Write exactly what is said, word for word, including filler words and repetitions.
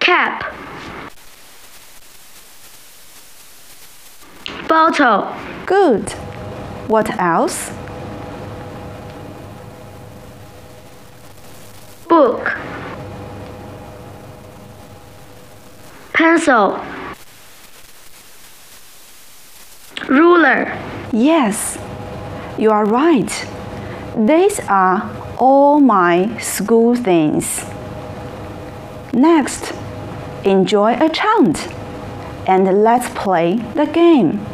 Cap. Bottle. Good. What else? Book. Pencil. Ruler. Yes, you are right. These are all my school things. Next, enjoy a chant and let's play the game.